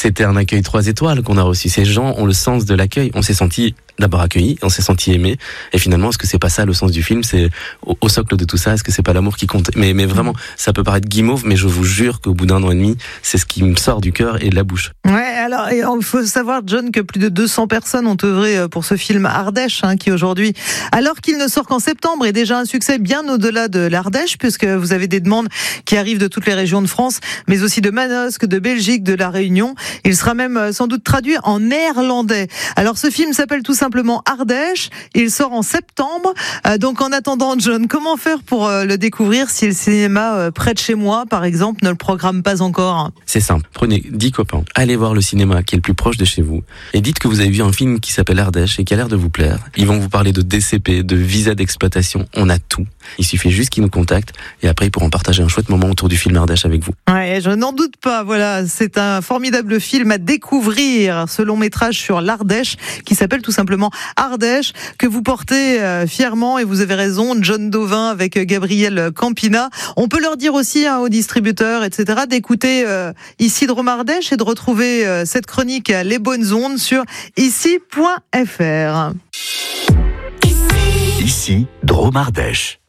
C'était un accueil 3 étoiles qu'on a reçu. Ces gens ont le sens de l'accueil. On s'est senti d'abord accueillis, on s'est senti aimé. Et finalement, est-ce que c'est pas ça le sens du film? C'est au socle de tout ça, est-ce que c'est pas l'amour qui compte? Mais vraiment, ça peut paraître guimauve, mais je vous jure qu'au bout d'un an et demi, c'est ce qui me sort du cœur et de la bouche. Ouais, alors il faut savoir, John, que plus de 200 personnes ont œuvré pour ce film Ardèche, qui aujourd'hui, alors qu'il ne sort qu'en septembre, est déjà un succès bien au-delà de l'Ardèche, puisque vous avez des demandes qui arrivent de toutes les régions de France, mais aussi de Manosque, de Belgique, de La Réunion. Il sera même sans doute traduit en néerlandais. Alors ce film s'appelle tout simplement Ardèche. Il sort en septembre. Donc en attendant, John, comment faire pour le découvrir si le cinéma près de chez moi, par exemple, ne le programme pas encore? C'est simple. Prenez 10 copains, allez voir le cinéma qui est le plus proche de chez vous et dites que vous avez vu un film qui s'appelle Ardèche et qui a l'air de vous plaire. Ils vont vous parler de DCP, de visa d'exploitation. On a tout. Il suffit juste qu'ils nous contactent et après ils pourront partager un chouette moment autour du film Ardèche avec vous. Ouais, je n'en doute pas. Voilà, c'est un formidable film à découvrir, ce long métrage sur l'Ardèche qui s'appelle tout simplement Ardèche, que vous portez fièrement, et vous avez raison, John Dauvin avec Gabriel Campina. On peut leur dire aussi aux distributeurs, etc., d'écouter ici Drôme Ardèche et de retrouver cette chronique Les Bonnes Ondes sur ici.fr. Ici Drôme Ardèche.